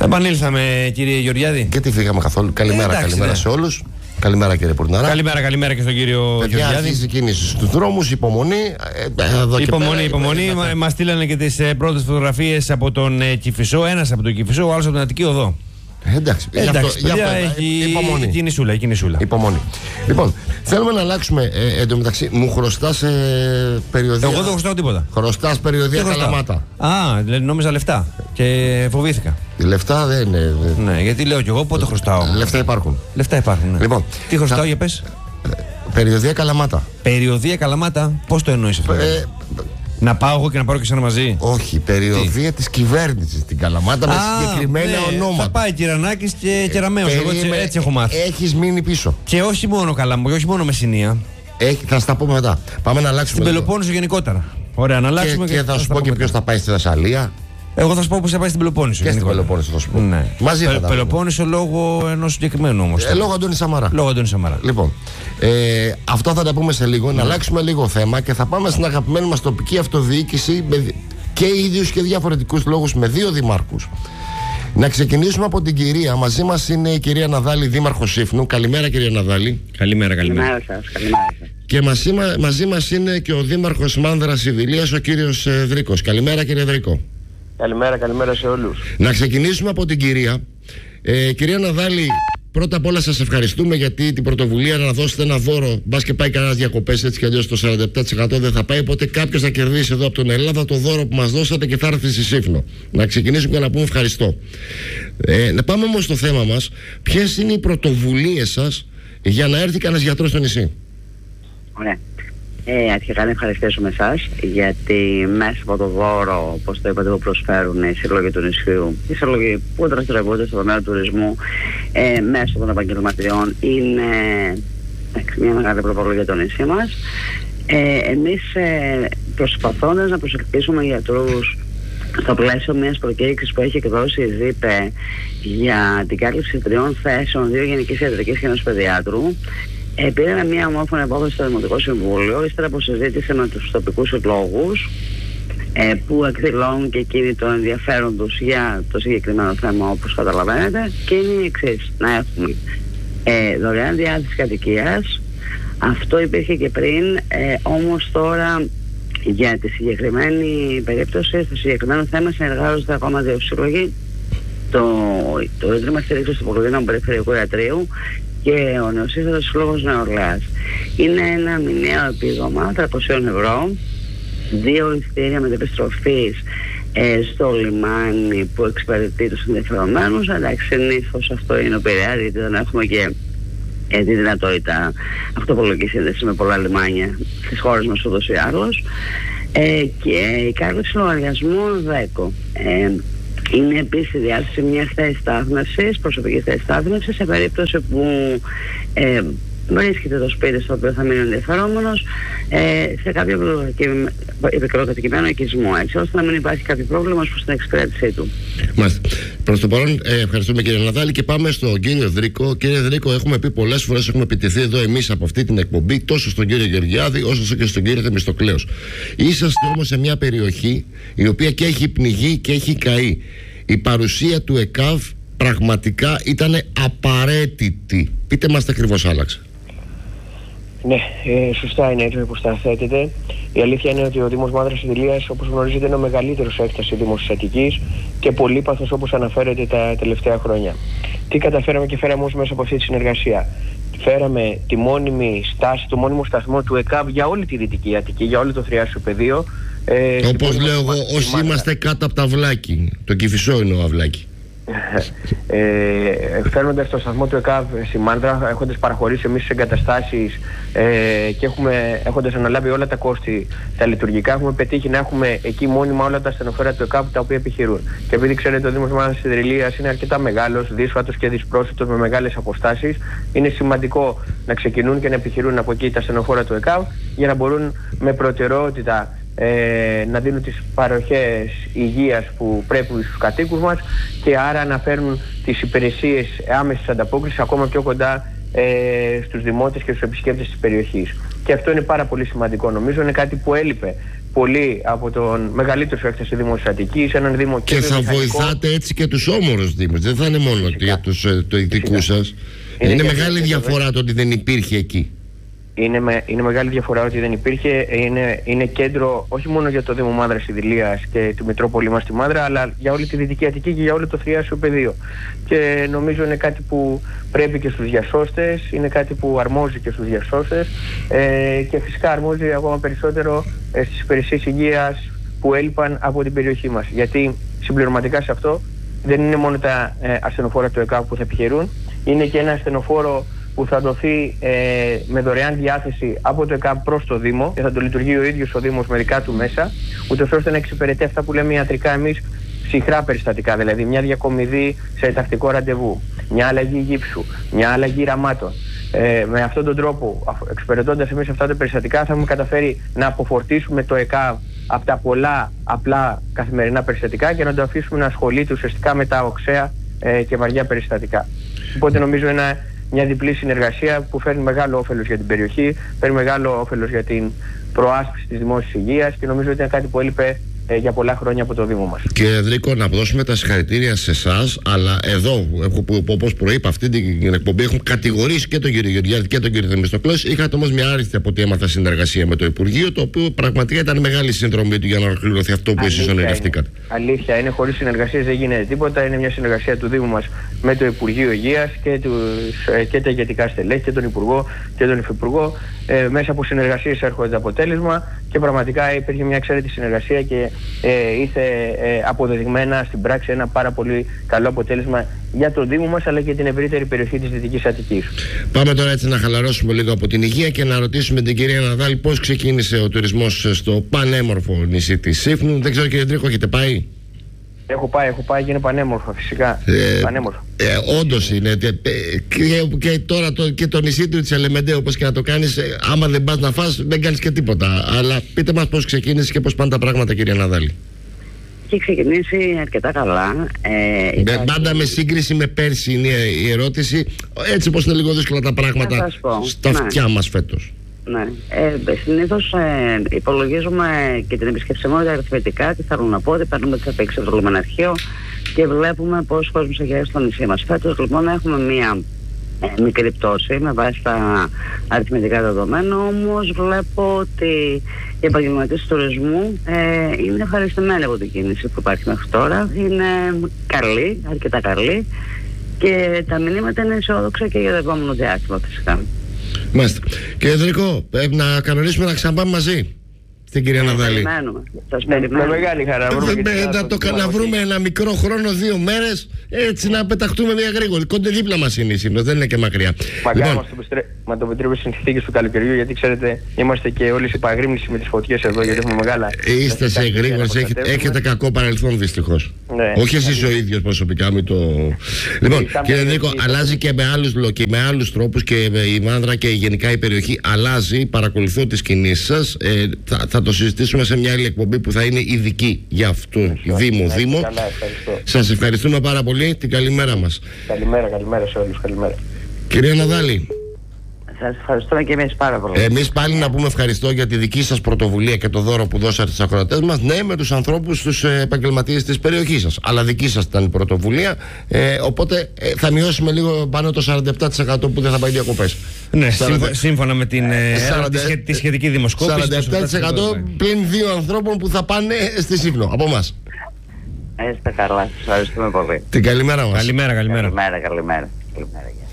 Επανήλθαμε, κύριε Γεωργιάδη. Και τι φύγαμε καθόλου. Καλημέρα, καλημέρα σε όλους. Καλημέρα, κύριε Πουρναρά. Καλημέρα και στον κύριο Γεωργιάδη. Αρχίζει η κίνηση στους δρόμους, υπομονή. Υπομονή. Μας στείλανε και τις πρώτες φωτογραφίες από τον Κηφισό. Ένας από τον Κηφισό, ο άλλος από την Αττική Οδό. Εντάξει, έχει κινησούλα. Υπομονή. Λοιπόν, θέλουμε να αλλάξουμε. Εντωμεταξύ, μου χρωστάς περιοδία. Εγώ δεν χρωστάω τίποτα. Χρωστάς περιοδία Καλαμάτα. Νόμιζα λεφτά και φοβήθηκα. Λεφτά δεν είναι. Ναι, γιατί λέω κι εγώ πότε χρωστάω. Λεφτά υπάρχουν. Ναι. Λοιπόν, τι χρωστάω, για πες. Περιοδία Καλαμάτα. Περιοδία Καλαμάτα, πώς το εννοείς αυτό? Να πάω εγώ και να πάρω και εσένα μαζί? Όχι, περιοδία της κυβέρνησης στην Καλαμάτα με συγκεκριμένα ονόματα. Θα πάει Κυρανάκης και Κεραμέως. Εγώ έτσι έχω μάθει. Έχεις μείνει πίσω. Και όχι μόνο Καλαμάτα, όχι μόνο Μεσσηνία. Θα στα πούμε μετά. Πάμε να αλλάξουμε. Στην Πελοπόννησο γενικότερα. Ωραία, να αλλάξουμε και θα σου πω και ποιος θα πάει στη Θεσσαλία. Εγώ θα σου πω πώς θα πάει στην Πελοπόννησο. Και στην Πελοπόννησο θα σου πω. Ναι. Μαζί θα Πελοπόννησο λόγω ενός συγκεκριμένου όμως. Λόγω Αντώνη Σαμαρά. Λοιπόν, αυτό θα τα πούμε σε λίγο. Να αλλάξουμε λίγο θέμα και θα πάμε στην αγαπημένη μας τοπική αυτοδιοίκηση και ίδιους και διαφορετικούς λόγους με 2 δημάρχους. Να ξεκινήσουμε από την κυρία. Μαζί μας είναι η κυρία Ναδάλη, δήμαρχος Σύφνου. Καλημέρα, κυρία Ναδάλη. Καλημέρα σας. Και μαζί μας είναι και ο δήμαρχος Μάνδρας Ιδηλίας, ο κύριος Δρίκος. Καλημέρα, κύριε Δρίκο. Καλημέρα σε όλους. Να ξεκινήσουμε από την κυρία. Κυρία Ναδάλη, πρώτα απ' όλα σας ευχαριστούμε γιατί την πρωτοβουλία να δώσετε ένα δώρο. Μπας και πάει κανένας διακοπές, έτσι κι αλλιώς το 47% δεν θα πάει. Οπότε κάποιος θα κερδίσει εδώ από τον Ελλάδα το δώρο που μας δώσατε και θα έρθει στη Σύφνο. Να ξεκινήσουμε και να πούμε ευχαριστώ. Να πάμε όμως στο θέμα μας. Ποιες είναι οι πρωτοβουλίες σας για να έρθει κανένας γιατρός στο νησί? Ωραία. Αρχικά να ευχαριστήσουμε εσάς γιατί μέσα από το δώρο, όπως το είπατε, που προσφέρουν οι σύλλογοι του νησιού, οι σύλλογοι που δραστηριοποιούνται στον τομέα του τουρισμού μέσω των επαγγελματιών, είναι μια μεγάλη προβολή για το νησί μας. Εμείς προσπαθώντας να προσελκύσουμε γιατρούς στο πλαίσιο μιας προκήρυξης που έχει εκδώσει η ΔΥΠΕ για την κάλυψη 3 θέσεων, 2 γενικής ιατρικής και 1 παιδιάτρου, πήραμε μια ομόφωνη απόφαση στο Δημοτικό Συμβούλιο, ύστερα από συζήτηση με τους τοπικούς συλλόγους που εκδηλώνουν και εκείνοι το ενδιαφέρον τους για το συγκεκριμένο θέμα, όπως καταλαβαίνετε, και είναι η εξής: να έχουμε δωρεάν διάθεση κατοικίας. Αυτό υπήρχε και πριν, όμως τώρα για τη συγκεκριμένη περίπτωση, στο συγκεκριμένο θέμα, συνεργάζονται ακόμα 2 σύλλογοι, το Ίδρυμα Στήριξης του Πολυδύναμου Περιφερειακού Ιατρείου και ο Νεοσύστατος Σύλλογος Νεολαίας. Είναι ένα μηνιαίο επίδομα 300 ευρώ, 2 εισιτήρια μετεπιστροφής στο λιμάνι που εξυπηρετεί τους ενδιαφερομένους. Εντάξει, συνήθως αυτό είναι ο Πειραιάς, γιατί δεν έχουμε και τη δυνατότητα αυτοπολογική σύνδεση με πολλά λιμάνια στις χώρες μας ούτως ή άλλως. Και η κάλυψη λογαριασμού 10. Είναι επίσης η διάθεση μιας θέσης στάθμευσης, προσωπικής θέσης στάθμευσης, σε περίπτωση που βρίσκεται το σπίτι στο οποίο θα μείνει ο ενδιαφερόμενος σε κάποιο επικαιροκατοικημένο οικισμό, έτσι ώστε να μην υπάρχει κάποιο πρόβλημα προς την εξυπηρέτησή του. Μάλιστα. Προς το παρόν, ευχαριστούμε, κύριε Ναδάλη, και πάμε στον κύριο Δρίκο. Κύριε Δρίκο, έχουμε πει πολλές φορές, έχουμε επιτεθεί εδώ εμείς από αυτή την εκπομπή, τόσο στον κύριο Γεωργιάδη όσο και στον κύριο Θεμιστοκλέος. Είσαστε όμως σε μια περιοχή η οποία και έχει πνιγεί και έχει καεί. Η παρουσία του ΕΚΑΒ πραγματικά ήταν απαραίτητη. Πείτε μας τι ακριβώς άλλαξε. Ναι, σωστά είναι έτσι όπως τα θέτετε. Η αλήθεια είναι ότι ο Δήμος Μάνδρας Ιδηλίας, όπως γνωρίζετε, είναι ο μεγαλύτερος έκταση Δήμος της Αττικής και πολύπαθος, όπως αναφέρεται, τα τελευταία χρόνια. Τι καταφέραμε και φέραμε όμως μέσα από αυτή τη συνεργασία? Φέραμε τη μόνιμη στάση, το μόνιμο σταθμό του ΕΚΑΒ για όλη τη Δυτική Αττική, για όλο το Θριάσιο πεδίο. Όπως λέω εγώ, όσοι είμαστε κάτω από τα Αυλάκη, το Κηφισό είναι ο Αυλάκη. Φέρνοντας το σταθμό του ΕΚΑΒ στη Μάνδρα, έχοντας παραχωρήσει εμείς τις εγκαταστάσεις και έχοντας αναλάβει όλα τα κόστη τα λειτουργικά, έχουμε πετύχει να έχουμε εκεί μόνιμα όλα τα ασθενοφόρα του ΕΚΑΒ τα οποία επιχειρούν. Και επειδή ξέρετε, ο Δήμος Μάνδρας Ιδηλίας είναι αρκετά μεγάλος, δύσβατος και δυσπρόσιτος με μεγάλες αποστάσεις, είναι σημαντικό να ξεκινούν και να επιχειρούν από εκεί τα ασθενοφόρα του ΕΚΑΒ για να μπορούν με προτεραιότητα να δίνουν τις παροχές υγείας που πρέπει στους κατοίκους μας και άρα να φέρνουν τις υπηρεσίες άμεσης ανταπόκρισης ακόμα πιο κοντά στους δημότες και στους επισκέπτες της περιοχής. Και αυτό είναι πάρα πολύ σημαντικό. Νομίζω είναι κάτι που έλειπε πολύ από τον μεγαλύτερο έκθεση Δήμου Αττικής, έναν Δήμο και θα βοηθάτε έτσι και τους όμορους Δήμους. Δεν θα είναι μόνο για τους δικούς σας. Είναι μεγάλη διαφορά το ότι δεν υπήρχε εκεί. Είναι μεγάλη διαφορά ότι δεν υπήρχε. Είναι κέντρο όχι μόνο για το Δήμο Μάνδρας Ιδηλίας και τη Μητρόπολη μας στη Μάνδρα, αλλά για όλη τη Δυτική Αττική και για όλο το θριάσιο πεδίο. Και νομίζω είναι κάτι που πρέπει και στους διασώστες, είναι κάτι που αρμόζει και στους διασώστες και φυσικά αρμόζει ακόμα περισσότερο στις υπηρεσίες υγείας που έλειπαν από την περιοχή μας. Γιατί συμπληρωματικά σε αυτό δεν είναι μόνο τα ασθενοφόρα του ΕΚΑΒ που θα επιχειρούν, είναι και ένα ασθενοφόρο που θα δοθεί με δωρεάν διάθεση από το ΕΚΑΒ προς το Δήμο και θα το λειτουργεί ο ίδιος ο Δήμος με δικά του μέσα, ούτως ώστε να εξυπηρετεί αυτά που λέμε ιατρικά εμείς ψυχρά περιστατικά, δηλαδή μια διακομιδή σε τακτικό ραντεβού, μια αλλαγή γύψου, μια αλλαγή ραμμάτων. Με αυτόν τον τρόπο, εξυπηρετώντας εμείς αυτά τα περιστατικά, θα έχουμε καταφέρει να αποφορτίσουμε το ΕΚΑΒ από τα πολλά απλά καθημερινά περιστατικά και να το αφήσουμε να ασχολείται ουσιαστικά με τα οξέα και βαριά περιστατικά. Οπότε νομίζω είναι μια διπλή συνεργασία που φέρνει μεγάλο όφελος για την περιοχή, φέρνει μεγάλο όφελος για την προάσπιση της δημόσιας υγείας και νομίζω ότι είναι κάτι που έλειπε για πολλά χρόνια από το Δήμο μας. Κύριε Δρίκο, να δώσουμε τα συγχαρητήρια σε εσάς, αλλά εδώ, όπως προείπα, αυτή την εκπομπή έχουν κατηγορήσει και τον κύριο Γεωργιάδη και τον κύριο Θεμιστοκλέου. Είχατε όμως μια άριστη, από ό,τι έμαθα, συνεργασία με το Υπουργείο, το οποίο πραγματικά ήταν μεγάλη συνδρομή του για να ολοκληρωθεί αυτό που εσείς ονειρευτήκατε. Αλήθεια, είναι, χωρίς συνεργασίες δεν γίνεται τίποτα. Είναι μια συνεργασία του Δήμου μας με το Υπουργείο Υγείας και τα ηγετικά στελέχη και τον Υπουργό και τον Υφυπουργό. Μέσα από συνεργασίες έρχονται το αποτέλεσμα και πραγματικά υπήρχε μια εξαίρετη συνεργασία και ήρθε αποδεδειγμένα στην πράξη ένα πάρα πολύ καλό αποτέλεσμα για τον Δήμο μας αλλά και την ευρύτερη περιοχή της Δυτικής Αττικής. Πάμε τώρα έτσι να χαλαρώσουμε λίγο από την υγεία και να ρωτήσουμε την κυρία Ναδάλη πώς ξεκίνησε ο τουρισμός στο πανέμορφο νησί της Σύφνου. Δεν ξέρω, κύριε Δρίκο, έχετε πάει? Έχω πάει και είναι πανέμορφα, φυσικά. Πανέμορφα. Όντως είναι. Και τώρα και το νησί του της Ελεμεντέ, όπως και να το κάνεις, άμα δεν πας να φας, δεν κάνεις και τίποτα. Αλλά πείτε μας πώς ξεκίνησε και πώς πάνε τα πράγματα, κυρία Ναδάλη. Έχει ξεκινήσει αρκετά καλά. Πάντα με σύγκριση με πέρσι είναι η ερώτηση. Έτσι πως είναι λίγο δύσκολα τα πράγματα στα αυτιά μας φέτος. Ναι. Συνήθως υπολογίζουμε και την επισκεψιμότητα αριθμητικά. Τι θέλω να πω, ότι παίρνουμε τις απέξεις από το λιμεναρχείο και βλέπουμε πόσους κόσμους έχει έρθει στο νησί μας. Φέτος λοιπόν έχουμε μία μικρή πτώση με βάση τα αριθμητικά δεδομένα, όμως βλέπω ότι οι επαγγελματίες του τουρισμού είναι ευχαριστημένοι από την κίνηση που υπάρχει μέχρι τώρα. Είναι καλή, αρκετά καλή και τα μηνύματα είναι αισιόδοξα και για το επόμενο διάστημα φυσικά. Μάλιστα. Κύριε Δρίκο, να κανονίσουμε να ξαναπάμε μαζί στην κυρία Ναδάλη. Σας περιμένω. Με μεγάλη χαρά. Να βρούμε ένα μικρό χρόνο, 2 μέρες, έτσι να πεταχτούμε μια γρήγορη. Κοντά δίπλα μας είναι η Σύμνος, δεν είναι και μακριά. Μακάρι μας το επιτρέπει στις συνθήκες του καλοκαιριού, γιατί ξέρετε, είμαστε και όλοι σε παγρύμνηση με τις φωτιές εδώ, γιατί έχουμε μεγάλα. Είστε σε γρήγορες, έχετε κακό παρελθόν δυστυχώς. Ναι. Όχι εσείς ο ίδιος προσωπικά, μην το. Λοιπόν, κύριε Νίκο, αλλάζει και με άλλους τρόπους και η Μάνδρα και γενικά η περιοχή αλλάζει. Παρακολουθώ τις κινήσεις σας. Θα το συζητήσουμε σε μια άλλη εκπομπή που θα είναι ειδική για αυτό. Δήμο. Σας ευχαριστούμε πάρα πολύ. Την καλημέρα μας. Καλημέρα σε όλους. Καλημέρα. Κυρία Ναδάλη. Σας ευχαριστούμε και εμείς πάρα πολύ. Εμείς πάλι να πούμε ευχαριστώ για τη δική σας πρωτοβουλία και το δώρο που δώσατε στους ακροατές μας. Ναι, με τους ανθρώπους, τους επαγγελματίες της περιοχής σας. Αλλά δική σας ήταν η πρωτοβουλία. Οπότε θα μειώσουμε λίγο πάνω το 47% που δεν θα πάει διακοπές. Ναι, σύμφωνα με τη σχετική δημοσκόπηση. 47% πλην 2 ανθρώπων που θα πάνε στη Σύφνο από εμάς. Είστε καλά, σας ευχαριστούμε πολύ. Την καλημέρα μας. Καλημέρα. Καλημέρα.